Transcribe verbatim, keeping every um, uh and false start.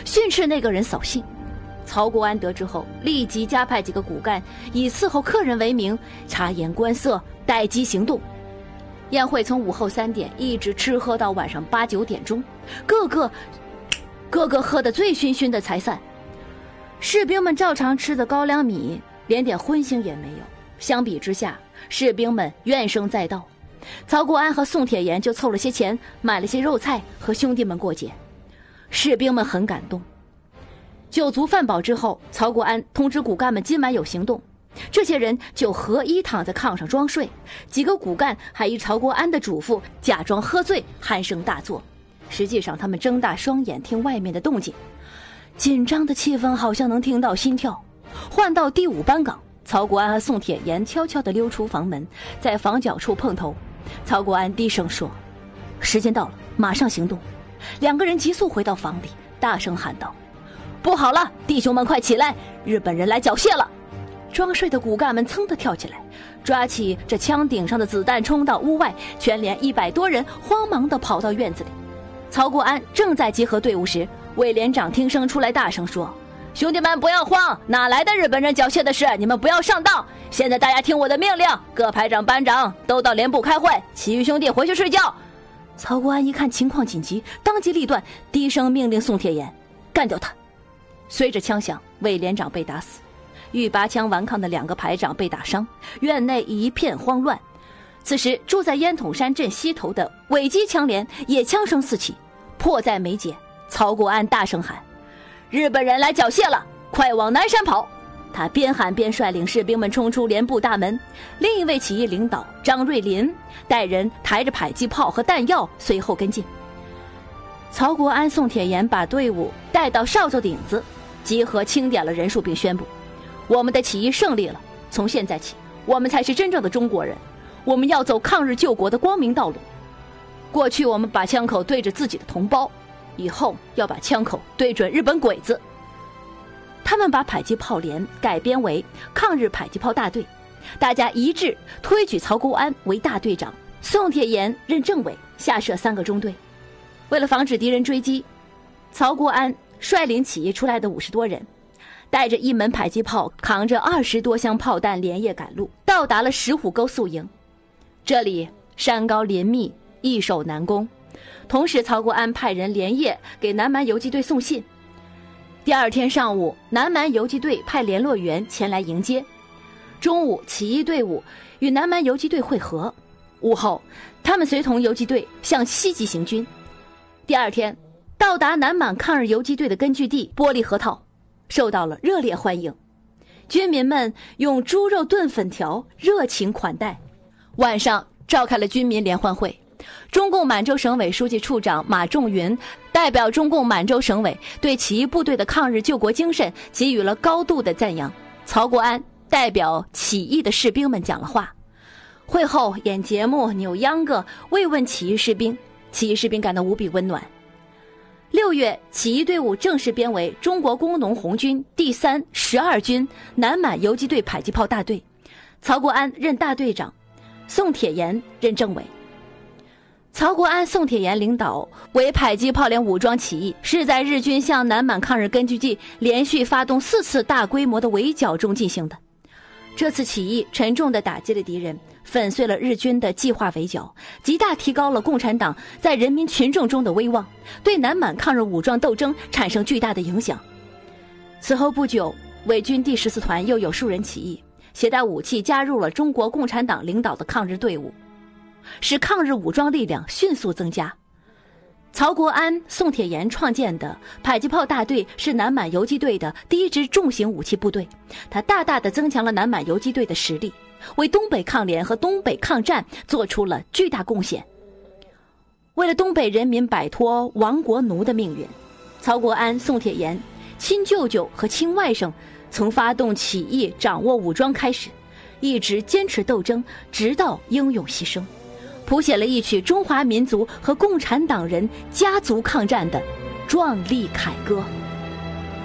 训斥那个人扫兴。曹国安得知后，立即加派几个骨干，以伺候客人为名，察言观色，待机行动。宴会从午后三点一直吃喝到晚上八九点钟，个个个个喝得醉醺醺的才散。士兵们照常吃的高粱米，连点荤腥也没有。相比之下，士兵们怨声载道。曹国安和宋铁岩就凑了些钱，买了些肉菜和兄弟们过节。士兵们很感动。酒足饭饱之后，曹国安通知骨干们今晚有行动。这些人就合衣躺在炕上装睡，几个骨干还依曹国安的嘱咐，假装喝醉，鼾声大作。实际上他们睁大双眼听外面的动静，紧张的气氛好像能听到心跳。换到第五班岗，曹国安和宋铁岩悄悄地溜出房门，在房角处碰头。曹国安低声说：“时间到了，马上行动。”两个人急速回到房里，大声喊道：“不好了，弟兄们快起来，日本人来缴械了！”装睡的骨干们噌地跳起来，抓起这枪顶上的子弹冲到屋外，全连一百多人慌忙地跑到院子里。曹国安正在集合队伍时，魏连长听声出来大声说：“兄弟们不要慌，哪来的日本人缴械的事？你们不要上当！现在大家听我的命令，各排长班长都到连部开会，其余兄弟回去睡觉。”曹国安一看情况紧急，当机立断，低声命令宋铁岩：“干掉他！”随着枪响，魏连长被打死，欲拔枪顽抗的两个排长被打伤，院内一片慌乱。此时住在烟筒山镇西头的尾机枪连也枪声四起，迫在眉睫。曹国安大声喊：“日本人来缴械了，快往南山跑！”他边喊边率领士兵们冲出连部大门。另一位起义领导张瑞林带人抬着迫击炮和弹药随后跟进。曹国安、宋铁岩把队伍带到哨子顶子，集合清点了人数，并宣布：“我们的起义胜利了！从现在起，我们才是真正的中国人，我们要走抗日救国的光明道路。过去我们把枪口对着自己的同胞，以后要把枪口对准日本鬼子。”他们把迫击炮连改编为抗日迫击炮大队，大家一致推举曹国安为大队长，宋铁岩任政委，下设三个中队。为了防止敌人追击，曹国安率领起义出来的五十多人，带着一门迫击炮，扛着二十多箱炮弹，连夜赶路，到达了石虎沟宿营。这里山高林密，易守难攻。同时，曹国安派人连夜给南蛮游击队送信。第二天上午，南蛮游击队派联络员前来迎接。中午，起义队伍与南蛮游击队会合。午后，他们随同游击队向西极行军。第二天，到达南满抗日游击队的根据地玻璃河套，受到了热烈欢迎。军民们用猪肉炖粉条热情款待。晚上召开了军民联欢会。中共满洲省委书记处长马仲云代表中共满洲省委对起义部队的抗日救国精神给予了高度的赞扬。曹国安代表起义的士兵们讲了话。会后演节目、扭秧歌慰问起义士兵，起义士兵感到无比温暖。六月，起义队伍正式编为中国工农红军第三十二军南满游击队迫击炮大队，曹国安任大队长，宋铁岩任政委。曹国安、宋铁岩领导为迫击炮连武装起义，是在日军向南满抗日根据地连续发动四次大规模的围剿中进行的。这次起义沉重地打击了敌人，粉碎了日军的计划围剿，极大提高了共产党在人民群众中的威望，对南满抗日武装斗争产生巨大的影响。此后不久，伪军第十四团又有数人起义，携带武器加入了中国共产党领导的抗日队伍，使抗日武装力量迅速增加。曹国安、宋铁岩创建的迫击炮大队是南满游击队的第一支重型武器部队，它大大地增强了南满游击队的实力，为东北抗联和东北抗战做出了巨大贡献。为了东北人民摆脱亡国奴的命运，曹国安、宋铁岩亲舅舅和亲外甥从发动起义、掌握武装开始，一直坚持斗争，直到英勇牺牲，谱写了一曲中华民族和共产党人家族抗战的壮丽凯歌。